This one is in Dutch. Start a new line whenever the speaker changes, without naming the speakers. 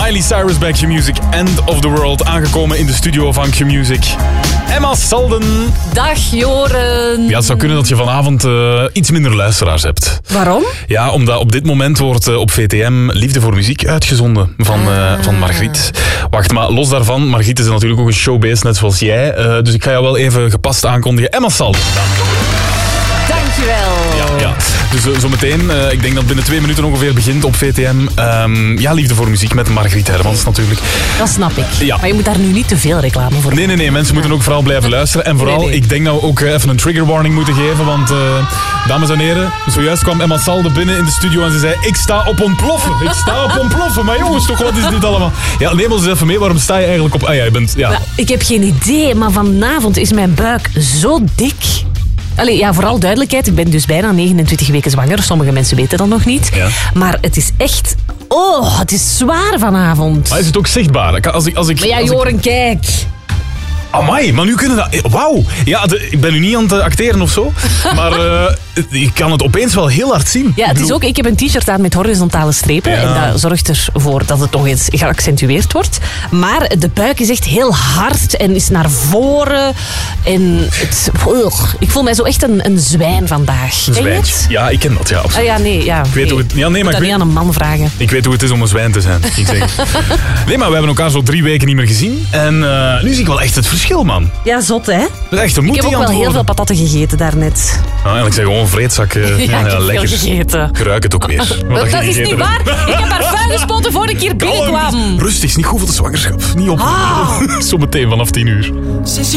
Miley Cyrus bij Q-Music, End of the World. Aangekomen in de studio van Q-Music. Emma Salden.
Dag Joren.
Ja, het zou kunnen dat je vanavond iets minder luisteraars hebt.
Waarom?
Ja, omdat op dit moment wordt op VTM Liefde voor Muziek uitgezonden van Margriet. Wacht, maar los daarvan, Margriet is natuurlijk ook een showbeest, net zoals jij. Dus ik ga jou wel even gepast aankondigen. Emma Salden.
Dankjewel.
Ja. Dus zometeen, ik denk dat binnen 2 minuten ongeveer begint op VTM. Liefde voor Muziek met Margriet Hermans natuurlijk.
Dat snap ik.
Ja.
Maar je moet daar nu niet te veel reclame voor maken.
Nee. Mensen moeten ook vooral blijven luisteren. En vooral, ik denk dat we ook even een trigger warning moeten geven. Want, dames en heren, zojuist kwam Emma Salden binnen in de studio en ze zei: ik sta op ontploffen. Ik sta op ontploffen. Maar jongens, toch, wat is dit allemaal? Ja, neem ons even mee. Waarom sta je eigenlijk op... je bent... Ja.
Nou, ik heb geen idee, maar vanavond is mijn buik zo dik. Allee, ja, vooral duidelijkheid. Ik ben dus bijna 29 weken zwanger. Sommige mensen weten dat nog niet. Ja. Maar het is echt... Oh, het is zwaar vanavond.
Maar is het ook zichtbaar?
Maar ja, Joren, kijk.
Amai, maar nu kunnen dat... Wauw. Ja, ik ben nu niet aan het acteren of zo. Maar ik kan het opeens wel heel hard zien.
Ja, het is ook... Ik heb een t-shirt aan met horizontale strepen. Ja. En dat zorgt ervoor dat het nog eens geaccentueerd wordt. Maar de buik is echt heel hard en is naar voren. En ik voel mij zo echt een zwijn vandaag.
Een zwijntje. Ja, ik ken dat, ja, absoluut.
Ik weet hoe het...
Ja, nee, maar
ik moet dat niet aan een man vragen.
Ik weet hoe het is om een zwijn te zijn. Nee, maar we hebben elkaar zo 3 weken niet meer gezien. En nu zie ik wel echt het verschil, man.
Ja, zot, hè?
Dat is echt een
ik heb ook wel heel veel patatten gegeten daarnet.
Ik zeg gewoon vreedzak.
Ik heb
lekker.
veel gegeten.
Ik ruik het ook weer.
Dat is niet waar. Ik heb parfum gespoten voordat ik hier binnenkwam.
Rustig, is niet goed voor de zwangerschap. Niet op. Zometeen vanaf 10 uur.